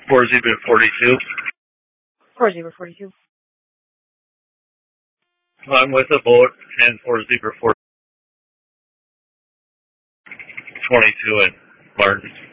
4-Zebra 42. 4-Zebra 42. I'm with a boat and 4-Zebra 42 in Martin.